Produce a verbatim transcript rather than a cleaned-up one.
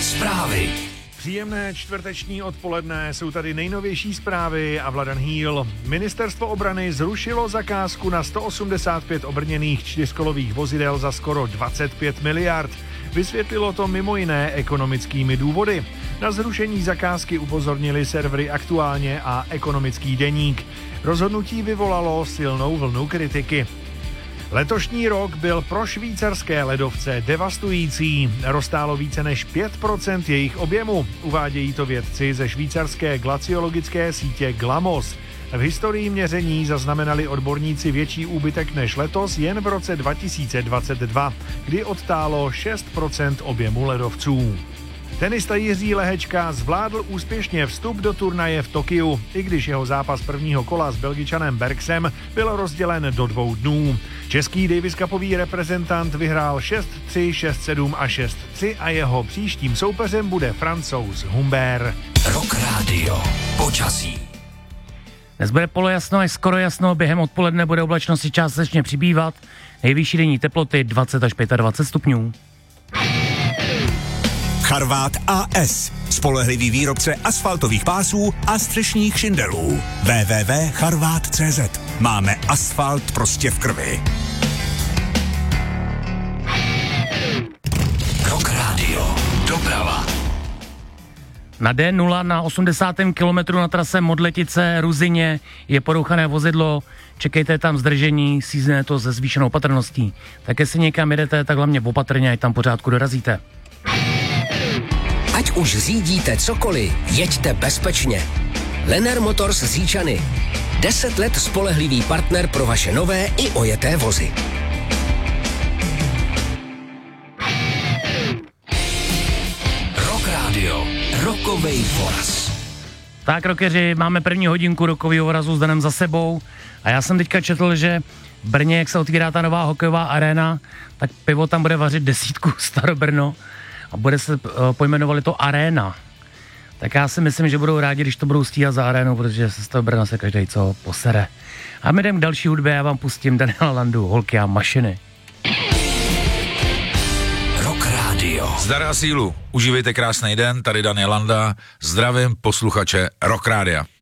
Zprávy. Příjemné čtvrteční odpoledne, jsou tady nejnovější zprávy a Vladan Hýl. Ministerstvo obrany zrušilo zakázku na sto osmdesát pět obrněných čtyřkolových vozidel za skoro dvacet pět miliard. Vysvětlilo to mimo jiné ekonomickými důvody. Na zrušení zakázky upozornili servery Aktuálně a Ekonomický deník. Rozhodnutí vyvolalo silnou vlnu kritiky. Letošní rok byl pro švýcarské ledovce devastující. Roztálo více než pět procent jejich objemu. Uvádějí to vědci ze švýcarské glaciologické sítě Glamos. V historii měření zaznamenali odborníci větší úbytek než letos jen v roce dva tisíce dvacet dva, kdy odtálo šest procent objemu ledovců. Tenista Jiří Lehečka zvládl úspěšně vstup do turnaje v Tokiu, i když jeho zápas prvního kola s Belgičanem Bergsem byl rozdělen do dvou dnů. Český Davis Cupový reprezentant vyhrál šest tři, šest sedm a šest tři a jeho příštím soupeřem bude Francouz Humbert. Rock Radio. Počasí. Dnes bude polojasno až skoro jasno, během odpoledne bude oblačnosti částečně přibývat, nejvyšší denní teploty dvacet až dvacet pět stupňů. Charvát A S. Spolehlivý výrobce asfaltových pásů a střešních šindelů. w w w tečka charvát tečka cé zet. Máme asfalt prostě v krvi. Rock Radio. Doprava. Na D nula na osmdesátém kilometru na trase Modletice Ruzyně je porouchané vozidlo, čekejte tam zdržení, sízne to se zvýšenou opatrností. Tak jestli někam jedete, tak hlavně opatrně, ať tam pořádku dorazíte. Ať už řídíte cokoliv, jeďte bezpečně. Lenner Motors z Říčany. Deset let spolehlivý partner pro vaše nové i ojeté vozy. Rock Radio. Rokovej voraz. Tak, rockeři, máme první hodinku rokového vorazu s Danem za sebou a já jsem teďka četl, že v Brně, jak se otvírá ta nová hokejová aréna, tak pivo tam bude vařit desítku Starobrno a bude se, uh, pojmenovali to Arena. Tak já si myslím, že budou rádi, když to budou stíhat za arénou, protože se z toho Brna se každý co posere. A my jdem k další hudbě, já vám pustím Daniela Landu, Holky a mašiny. Rock Radio. Zdar a sílu, užívejte krásný den, tady Daniel Landa, zdravím posluchače Rock Rádia.